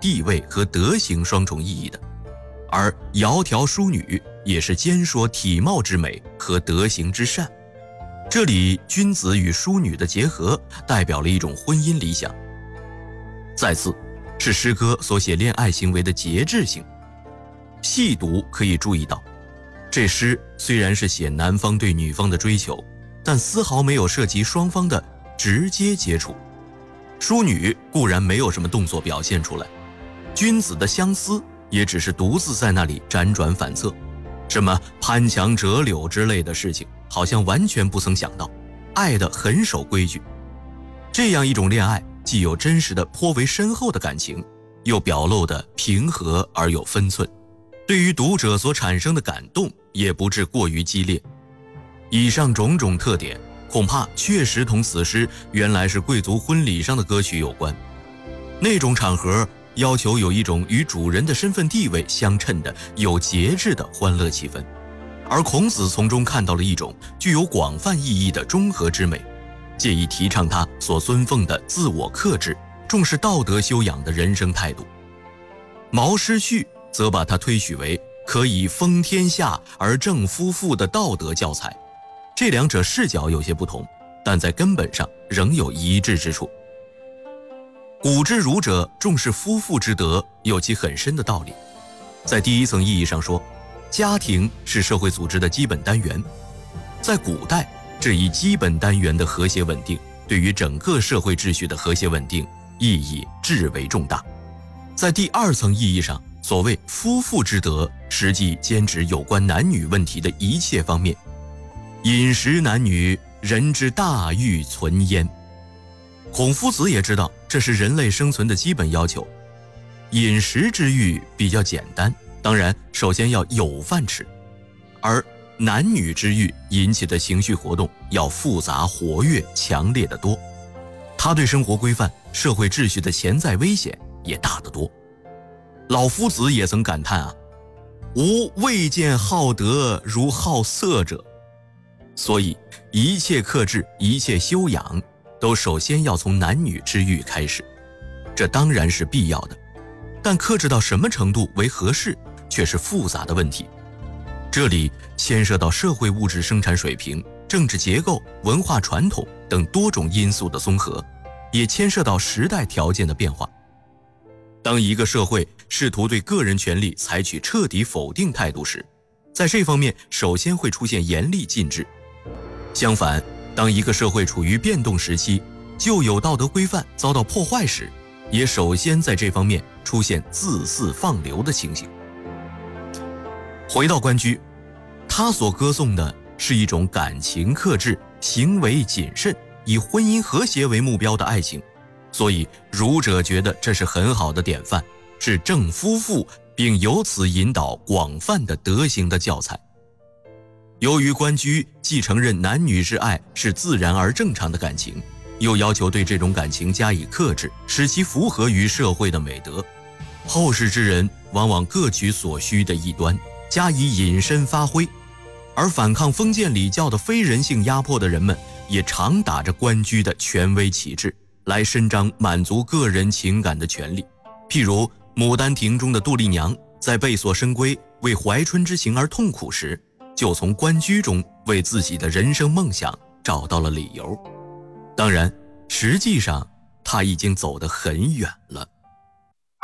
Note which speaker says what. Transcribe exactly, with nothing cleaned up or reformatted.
Speaker 1: 地位和德行双重意义的，而窈窕淑女也是兼说体貌之美和德行之善。这里君子与淑女的结合代表了一种婚姻理想。再次是诗歌所写恋爱行为的节制性。细读可以注意到，这诗虽然是写男方对女方的追求，但丝毫没有涉及双方的直接接触。淑女固然没有什么动作表现出来，君子的相思也只是独自在那里辗转反侧，什么攀墙折柳之类的事情好像完全不曾想到，爱得很守规矩。这样一种恋爱既有真实的颇为深厚的感情，又表露的平和而有分寸，对于读者所产生的感动也不致过于激烈。以上种种特点恐怕确实同此诗原来是贵族婚礼上的歌曲有关。那种场合要求有一种与主人的身份地位相称的有节制的欢乐气氛，而孔子从中看到了一种具有广泛意义的中和之美，借以提倡他所尊奉的自我克制、重视道德修养的人生态度。毛诗序则把它推许为可以封天下而正夫妇的道德教材。这两者视角有些不同，但在根本上仍有一致之处。古之儒者重视夫妇之德，有其很深的道理。在第一层意义上说，家庭是社会组织的基本单元。在古代，这一基本单元的和谐稳定，对于整个社会秩序的和谐稳定意义至为重大。在第二层意义上，所谓夫妇之德，实际兼指有关男女问题的一切方面。饮食男女，人之大欲存焉。孔夫子也知道这是人类生存的基本要求。饮食之欲比较简单，当然首先要有饭吃，而男女之欲引起的情绪活动要复杂活跃强烈得多，他对生活规范社会秩序的潜在危险也大得多。老夫子也曾感叹啊，吾未见好德如好色者。所以一切克制，一切修养都首先要从男女之欲开始，这当然是必要的，但克制到什么程度为合适却是复杂的问题。这里牵涉到社会物质生产水平、政治结构、文化传统等多种因素的综合，也牵涉到时代条件的变化。当一个社会试图对个人权利采取彻底否定态度时，在这方面首先会出现严厉禁制。相反，当一个社会处于变动时期，旧有道德规范遭到破坏时，也首先在这方面出现自肆放流的情形。回到关雎，他所歌颂的是一种感情克制、行为谨慎、以婚姻和谐为目标的爱情，所以儒者觉得这是很好的典范，是正夫妇，并由此引导广泛的德行的教材。由于关雎既承认男女之爱是自然而正常的感情，又要求对这种感情加以克制，使其符合于社会的美德，后世之人往往各取所需的一端，加以引申发挥，而反抗封建礼教的非人性压迫的人们，也常打着关雎的权威旗帜来伸张满足个人情感的权利。譬如《牡丹亭》中的杜丽娘在被所深闺为怀春之情而痛苦时，就从关雎中为自己的人生梦想找到了理由。当然，实际上他已经走得很远了。